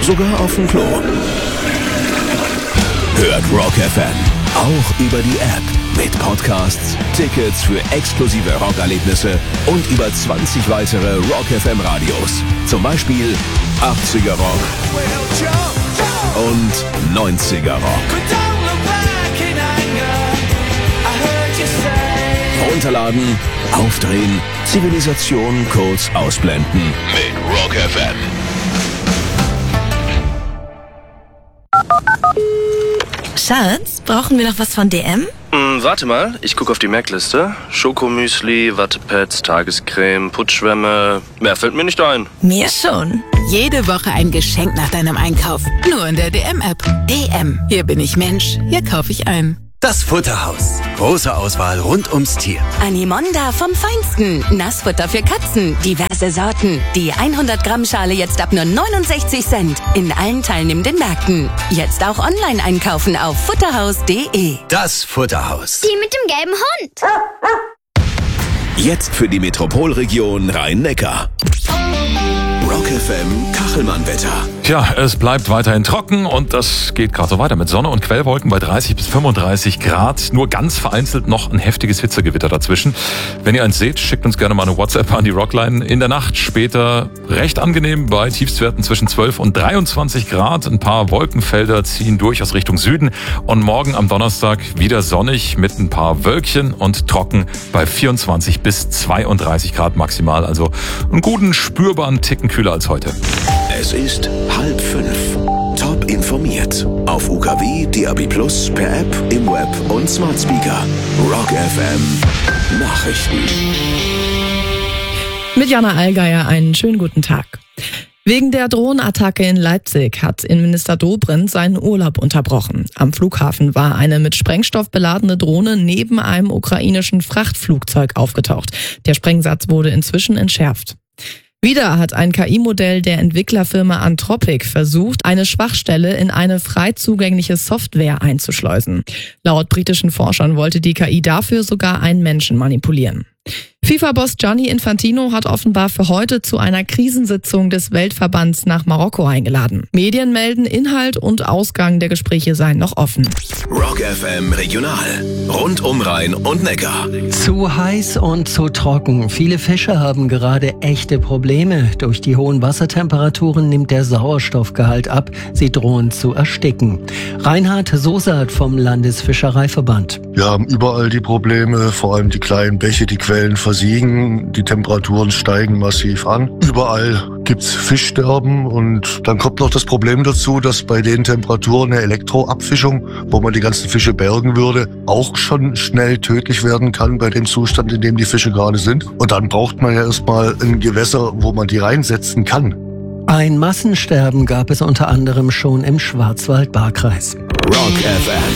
sogar auf dem Klo. Hört Rock FM auch über die App mit Podcasts, Tickets für exklusive Rockerlebnisse und über 20 weitere Rock FM Radios. Zum Beispiel 80er Rock und 90er Rock. Runterladen, aufdrehen, Zivilisation kurz ausblenden mit Rock FM. Schatz, brauchen wir noch was von DM? Warte mal, ich gucke auf die Merkliste. Schokomüsli, Wattepads, Tagescreme, Putzschwämme. Mehr fällt mir nicht ein. Mir schon. Jede Woche ein Geschenk nach deinem Einkauf. Nur in der DM-App. DM. Hier bin ich Mensch. Hier kaufe ich ein. Das Futterhaus. Große Auswahl rund ums Tier. Animonda vom Feinsten. Nassfutter für Katzen. Diverse Sorten. Die 100 Gramm Schale jetzt ab nur 69 Cent. In allen teilnehmenden Märkten. Jetzt auch online einkaufen auf futterhaus.de. Das Futterhaus. Die mit dem gelben Hund. Jetzt für die Metropolregion Rhein-Neckar. Rock FM Kachelmann-Wetter. Tja, es bleibt weiterhin trocken und das geht gerade so weiter mit Sonne und Quellwolken bei 30 bis 35 Grad. Nur ganz vereinzelt noch ein heftiges Hitzegewitter dazwischen. Wenn ihr eins seht, schickt uns gerne mal eine WhatsApp an die Rockline. In der Nacht später recht angenehm bei Tiefstwerten zwischen 12 und 23 Grad. Ein paar Wolkenfelder ziehen durch aus Richtung Süden. Und morgen am Donnerstag wieder sonnig mit ein paar Wölkchen und trocken bei 24 bis 32 Grad maximal. Also einen guten, spürbaren Ticken kühler als heute. Es ist 4:30. Top informiert. Auf UKW, DAB+, per App, im Web und Smart Speaker. Rock FM Nachrichten. Mit Jana Allgeier einen schönen guten Tag. Wegen der Drohnenattacke in Leipzig hat Innenminister Dobrindt seinen Urlaub unterbrochen. Am Flughafen war eine mit Sprengstoff beladene Drohne neben einem ukrainischen Frachtflugzeug aufgetaucht. Der Sprengsatz wurde inzwischen entschärft. Wieder hat ein KI-Modell der Entwicklerfirma Anthropic versucht, eine Schwachstelle in eine frei zugängliche Software einzuschleusen. Laut britischen Forschern wollte die KI dafür sogar einen Menschen manipulieren. FIFA-Boss Gianni Infantino hat offenbar für heute zu einer Krisensitzung des Weltverbands nach Marokko eingeladen. Medien melden, Inhalt und Ausgang der Gespräche seien noch offen. Rock FM Regional. Rund um Rhein und Neckar. Zu heiß und zu trocken. Viele Fische haben gerade echte Probleme. Durch die hohen Wassertemperaturen nimmt der Sauerstoffgehalt ab. Sie drohen zu ersticken. Reinhard Sosat vom Landesfischereiverband. Wir haben überall die Probleme, vor allem die kleinen Bäche, die Quellen versiegen, die Temperaturen steigen massiv an. Überall gibt's Fischsterben und dann kommt noch das Problem dazu, dass bei den Temperaturen eine Elektroabfischung, wo man die ganzen Fische bergen würde, auch schon schnell tödlich werden kann bei dem Zustand, in dem die Fische gerade sind. Und dann braucht man ja erstmal ein Gewässer, wo man die reinsetzen kann. Ein Massensterben gab es unter anderem schon im Schwarzwald-Baar-Kreis. Rock FM